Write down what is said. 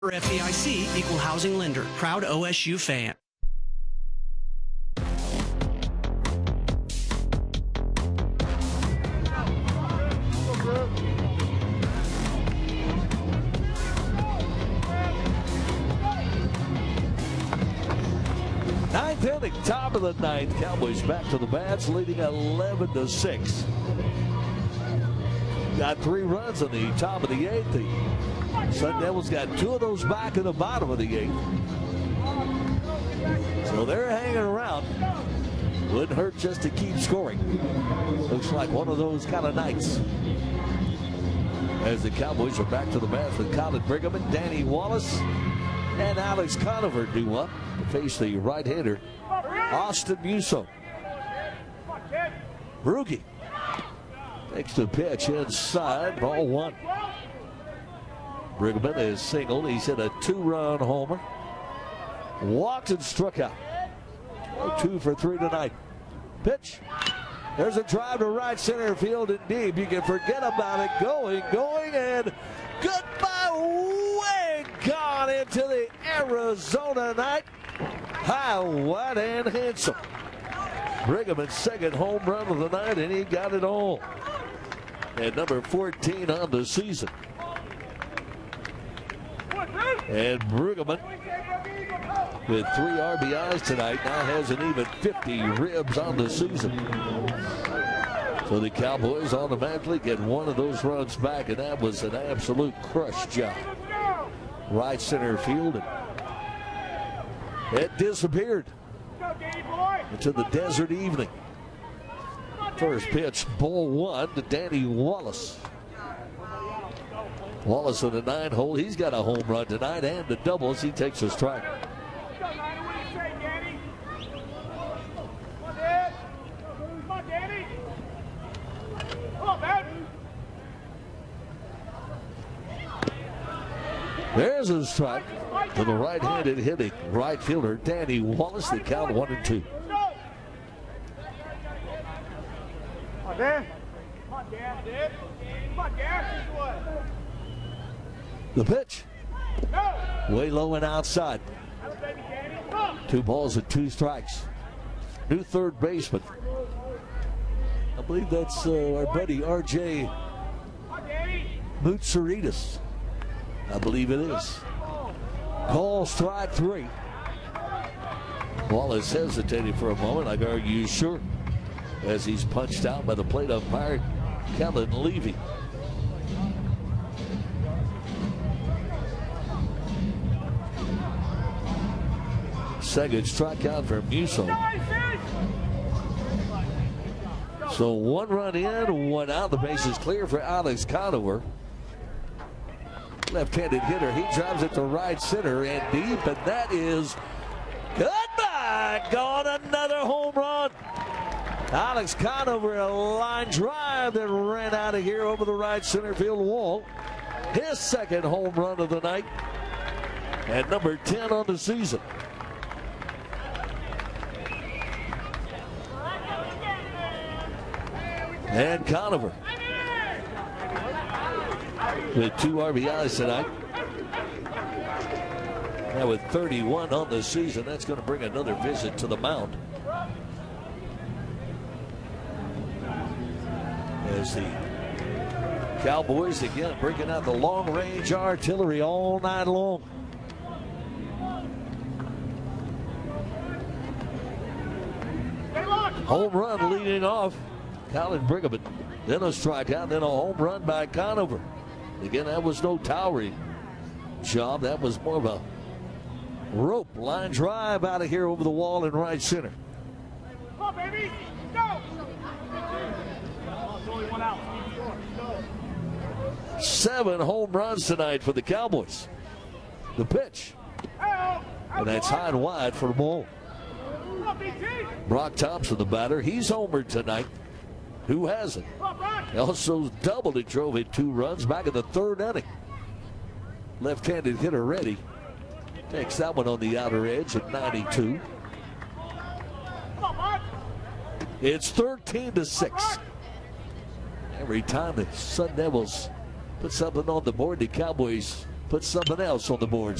FDIC, equal housing lender. Proud OSU fan. Ninth inning, top of the ninth. Cowboys back to the bats, leading 11-6. Got 3 runs in the top of the 8th. The Sun Devils got 2 of those back in the bottom of the 8th. So they're hanging around. Wouldn't hurt just to keep scoring. Looks like one of those kind of nights. As the Cowboys are back to the bats with Colin Brigham, Danny Wallace, and Alex Conover due up to face the right-hander, Austin Musso. Brugge takes the pitch inside, ball 1. Brigham is singled. He's hit a 2-run homer. Walked and struck out. 2 for 3 tonight. Pitch. There's a drive to right center field and deep. You can forget about it. Going, and goodbye. Way gone into the Arizona night. High, wide, and handsome. Brigham's second home run of the night, and he got it all. And number 14 on the season. And Brigham, with 3 RBIs tonight, now has an even 50 ribs on the season. So the Cowboys automatically get one of those runs back, and that was an absolute crush job. Right center field, and it disappeared into the desert evening. First pitch, ball 1 to Danny Wallace. Wallace in the 9-hole. He's got a home run tonight, and the doubles. He takes a strike. There's a strike to the right-handed hitting right fielder Danny Wallace. The count 1-2. The pitch. Way low and outside. 2 balls and 2 strikes. New third baseman. I believe that's our buddy R.J. Mutsaritas. I believe it is. Call strike 3. Wallace hesitated for a moment. Like, are you sure? As he's punched out by the plate umpire, Kellen Levy. Second strikeout for Musso. So 1 run in, 1 out. The base is clear for Alex Conover. Left-handed hitter. He drives it to right center and deep, and that is goodbye. Gone, another home run. Alex Conover, a line drive that ran out of here over the right center field wall. His second home run of the night, and number 10 on the season. And Conover with 2 RBIs tonight. Now with 31 on the season, that's going to bring another visit to the mound. As the Cowboys again bringing out the long-range artillery all night long. Home run leading off Colin Brigham. Then a strikeout, then a home run by Conover. Again, that was no towering job. That was more of a rope line drive out of here over the wall in right center. Come on, baby. Go. 7 home runs tonight for the Cowboys. The pitch. And that's high and wide for the ball. Brock Thompson, the batter. He's homered tonight. Who hasn't? He also doubled and drove in 2 runs back in the 3rd inning. Left-handed hitter ready. Takes that one on the outer edge at 92. It's 13-6. Every time the Sun Devils put something on the board, the Cowboys put something else on the board.